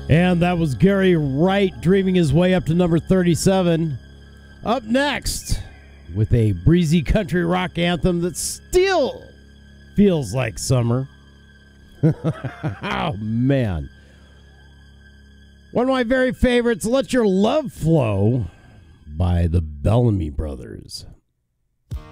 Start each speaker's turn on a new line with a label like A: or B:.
A: And that was Gary Wright dreaming his way up to number 37. Up next, with a breezy country rock anthem that still feels like summer. Oh, man. One of my very favorites, Let Your Love Flow by the Bellamy Brothers.